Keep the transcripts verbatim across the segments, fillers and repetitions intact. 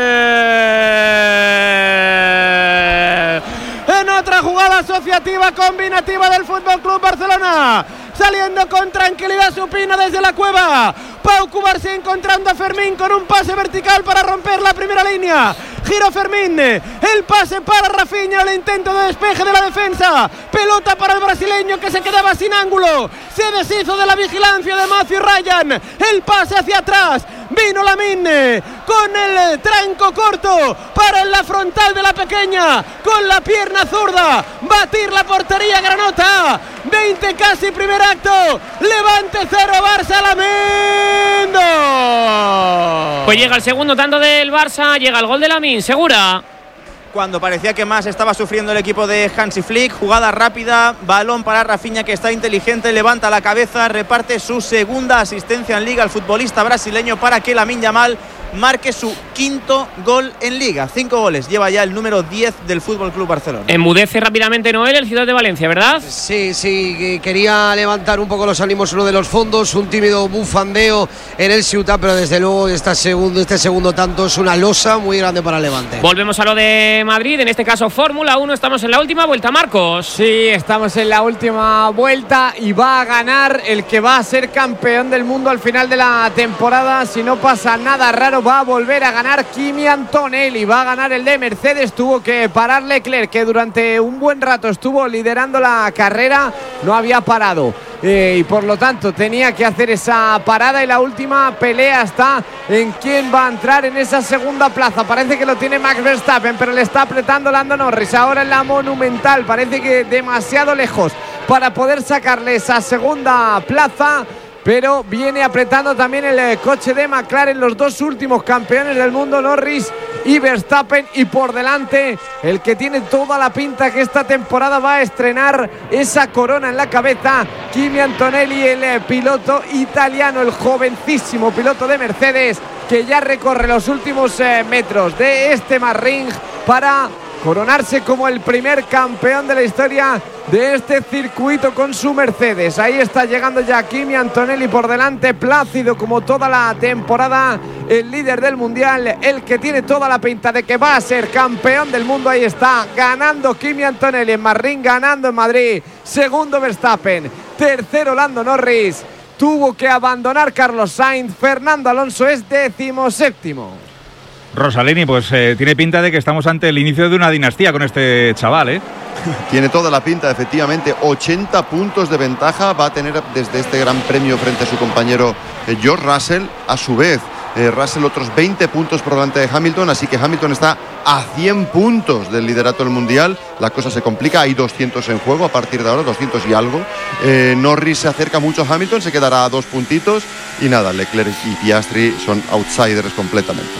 En otra jugada asociativa combinativa del F C Barcelona, saliendo con tranquilidad supina desde la cueva. Pau Cubarsí encontrando a Fermín con un pase vertical para romper la primera línea. Giro Fermín, el pase para Rafinha, el intento de despeje de la defensa. Pelota para el brasileño que se quedaba sin ángulo. Se deshizo de la vigilancia de Matthew Ryan. El pase hacia atrás. Vino Lamine con el tranco corto para la frontal de la pequeña, con la pierna zurda, batir la portería granota. veinte casi primer acto. Levante cero, Barça Lamine. Pues llega el segundo tanto del Barça, llega el gol de Lamine, Segura. Cuando parecía que más estaba sufriendo el equipo de Hansi Flick, jugada rápida, balón para Rafinha, que está inteligente, levanta la cabeza, reparte su segunda asistencia en Liga al futbolista brasileño para que Lamine Yamal marque su quinto gol en Liga. Cinco goles, lleva ya el número diez del F C Barcelona. Enmudece rápidamente Noel el Ciudad de Valencia, ¿verdad? Sí, sí, quería levantar un poco los ánimos uno de los fondos, un tímido bufandeo en el Ciutat, pero desde luego este segundo, este segundo tanto es una losa muy grande para el Levante. Volvemos a lo de Madrid, en este caso Fórmula uno, estamos en la última vuelta, Marcos. Sí, estamos en la última vuelta y va a ganar el que va a ser campeón del mundo al final de la temporada. Si no pasa nada raro, va a volver a ganar Kimi Antonelli, va a ganar el de Mercedes. Tuvo que parar Leclerc, que durante un buen rato estuvo liderando la carrera, no había parado eh, y por lo tanto tenía que hacer esa parada, y la última pelea está en quién va a entrar en esa segunda plaza. Parece que lo tiene Max Verstappen, pero le está apretando Lando Norris ahora en la Monumental, parece que demasiado lejos para poder sacarle esa segunda plaza, pero viene apretando también el coche de McLaren, los dos últimos campeones del mundo, Norris y Verstappen, y por delante el que tiene toda la pinta que esta temporada va a estrenar esa corona en la cabeza, Kimi Antonelli, el piloto italiano, el jovencísimo piloto de Mercedes, que ya recorre los últimos eh, metros de este Marring para coronarse como el primer campeón de la historia de este circuito con su Mercedes. Ahí está llegando ya Kimi Antonelli por delante, plácido como toda la temporada, el líder del mundial, el que tiene toda la pinta de que va a ser campeón del mundo. Ahí está, ganando Kimi Antonelli en Marring, ganando en Madrid. Segundo Verstappen, tercero Lando Norris, tuvo que abandonar Carlos Sainz, Fernando Alonso es decimoséptimo. Rosalini, pues eh, tiene pinta de que estamos ante el inicio de una dinastía con este chaval, ¿eh? Tiene toda la pinta, efectivamente. ochenta puntos de ventaja va a tener desde este gran premio frente a su compañero eh, George Russell. A su vez, eh, Russell otros veinte puntos por delante de Hamilton, así que Hamilton está a cien puntos del liderato del mundial. La cosa se complica, hay doscientos en juego a partir de ahora, doscientos y algo. eh, Norris se acerca mucho a Hamilton, se quedará a dos puntitos, y nada, Leclerc y Piastri son outsiders completamente.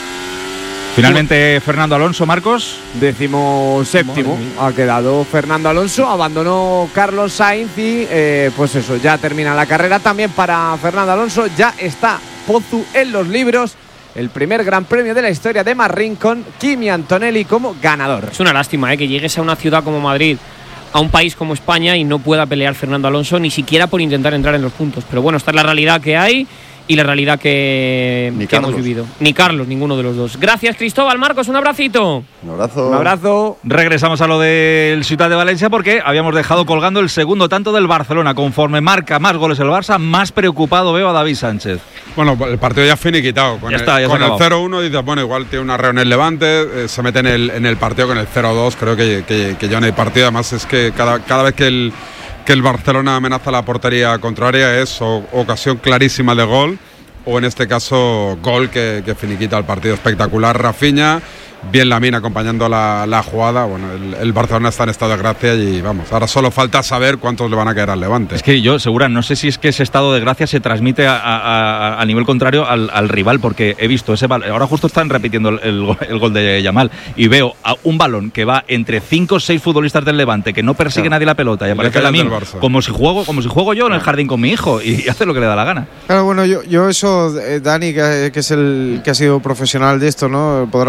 Finalmente Fernando Alonso, Marcos. Décimo séptimo ha quedado Fernando Alonso, abandonó Carlos Sainz y eh, pues eso, ya termina la carrera también para Fernando Alonso. Ya está Pozu en los libros, el primer gran premio de la historia de Marring con Kimi Antonelli como ganador. Es una lástima eh, que llegues a una ciudad como Madrid, a un país como España, y no pueda pelear Fernando Alonso ni siquiera por intentar entrar en los puntos. Pero bueno, esta es la realidad que hay y la realidad que, que hemos vivido. Ni Carlos, ninguno de los dos. Gracias, Cristóbal. Marcos, un abracito. Un abrazo. Un abrazo. Regresamos a lo del Ciutat de Valencia porque habíamos dejado colgando el segundo tanto del Barcelona. Conforme marca más goles el Barça, más preocupado veo a David Sánchez. Bueno, el partido ya es finiquitado. Con ya el, está, ya con el cero uno dices, bueno, igual tiene una reunión en Levante, eh, se mete en el, en el partido con el cero dos. Creo que, que, que ya no hay partido. Además, es que cada, cada vez que el, que el Barcelona amenaza la portería contraria es o, ocasión clarísima de gol, o en este caso gol que, que finiquita el partido. Espectacular Rafinha, bien Lamine acompañando la, la jugada. Bueno, el, el Barcelona está en estado de gracia y vamos, ahora solo falta saber cuántos le van a caer al Levante. Es que yo, Segura, no sé si es que ese estado de gracia se transmite a, a, a nivel contrario al, al rival, porque he visto ese balón, ahora justo están repitiendo el, el, el gol de Yamal, y veo a un balón que va entre cinco o seis futbolistas del Levante, que no persigue claro. nadie la pelota, y aparece Lamine como si juego como si juego yo claro. en el jardín con mi hijo, y hace lo que le da la gana. Claro, bueno, yo, yo eso, eh, Dani, que, que es el que ha sido profesional de esto, ¿no? Podrá